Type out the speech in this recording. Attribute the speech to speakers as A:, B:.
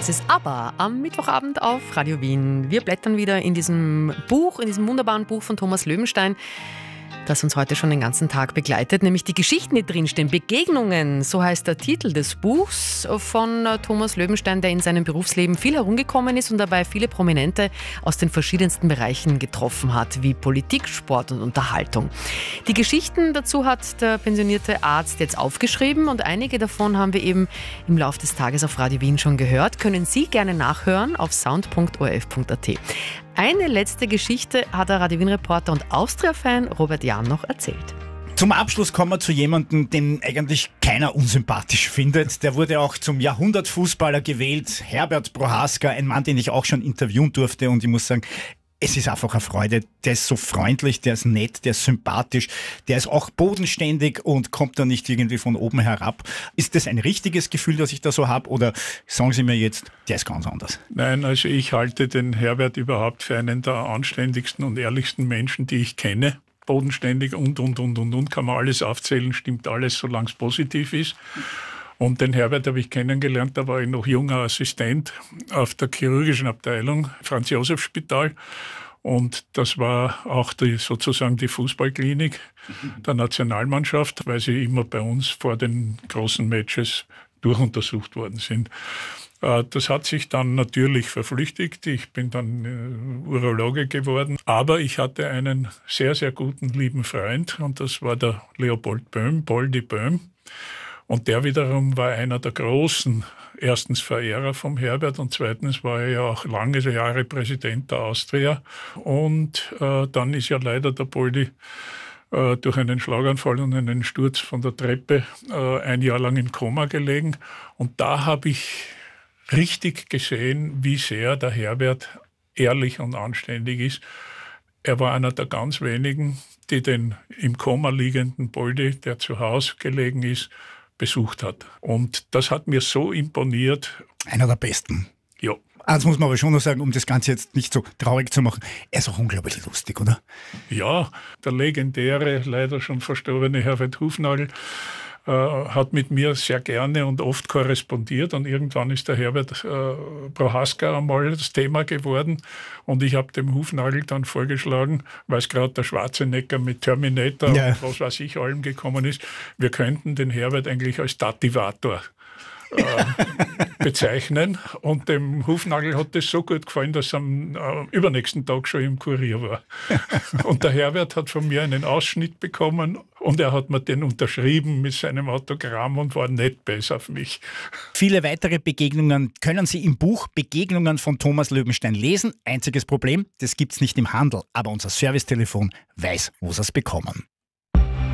A: ist ABBA am Mittwochabend auf Radio Wien. Wir blättern wieder in diesem Buch, in diesem wunderbaren Buch von Thomas Löwenstein, das uns heute schon den ganzen Tag begleitet, nämlich die Geschichten, die drinstehen. Begegnungen, so heißt der Titel des Buchs von Thomas Löwenstein, der in seinem Berufsleben viel herumgekommen ist und dabei viele Prominente aus den verschiedensten Bereichen getroffen hat, wie Politik, Sport und Unterhaltung. Die Geschichten dazu hat der pensionierte Arzt jetzt aufgeschrieben und einige davon haben wir eben im Laufe des Tages auf Radio Wien schon gehört. Können Sie gerne nachhören auf sound.orf.at. Eine letzte Geschichte hat der Radio Wien-Reporter und Austria-Fan Robert Jahn noch erzählt.
B: Zum Abschluss kommen wir zu jemandem, den eigentlich keiner unsympathisch findet. Der wurde auch zum Jahrhundertfußballer gewählt, Herbert Prohaska, ein Mann, den ich auch schon interviewen durfte. Und ich muss sagen, es ist einfach eine Freude. Der ist so freundlich, der ist nett, der ist sympathisch, der ist auch bodenständig und kommt da nicht irgendwie von oben herab. Ist das ein richtiges Gefühl, das ich da so habe, oder sagen Sie mir jetzt, der ist ganz anders?
C: Nein, also ich halte den Herbert überhaupt für einen der anständigsten und ehrlichsten Menschen, die ich kenne. Bodenständig und, kann man alles aufzählen, stimmt alles, solange es positiv ist. Und den Herbert habe ich kennengelernt, da war ich noch junger Assistent auf der chirurgischen Abteilung, Franz-Josef-Spital. Und das war auch sozusagen die Fußballklinik der Nationalmannschaft, weil sie immer bei uns vor den großen Matches durchuntersucht worden sind. Das hat sich dann natürlich verflüchtigt. Ich bin dann Urologe geworden. Aber ich hatte einen sehr, sehr guten, lieben Freund und das war der Leopold Böhm, Poldi Böhm. Und der wiederum war einer der großen, erstens Verehrer vom Herbert und zweitens war er ja auch lange Jahre Präsident der Austria. Und dann ist ja leider der Poldi durch einen Schlaganfall und einen Sturz von der Treppe ein Jahr lang im Koma gelegen. Und da habe ich richtig gesehen, wie sehr der Herbert ehrlich und anständig ist. Er war einer der ganz wenigen, die den im Koma liegenden Poldi, der zu Hause gelegen ist, besucht hat. Und das hat mir so imponiert.
B: Einer der Besten.
C: Ja.
B: Das muss man aber schon noch sagen, um das Ganze jetzt nicht so traurig zu machen. Er ist auch unglaublich lustig, oder?
C: Ja, der legendäre, leider schon verstorbene Herbert Hufnagel hat mit mir sehr gerne und oft korrespondiert und irgendwann ist der Herbert Prohaska einmal das Thema geworden und ich habe dem Hufnagel dann vorgeschlagen, weil es gerade der Schwarzenegger mit Terminator und was weiß ich allem gekommen ist, wir könnten den Herbert eigentlich als Dativator bezeichnen und dem Hufnagel hat das so gut gefallen, dass er am übernächsten Tag schon im Kurier war. Und der Herbert hat von mir einen Ausschnitt bekommen und er hat mir den unterschrieben mit seinem Autogramm und war nett besser auf mich.
B: Viele weitere Begegnungen können Sie im Buch Begegnungen von Thomas Löwenstein lesen. Einziges Problem, das gibt's nicht im Handel, aber unser Servicetelefon weiß, wo Sie es bekommen.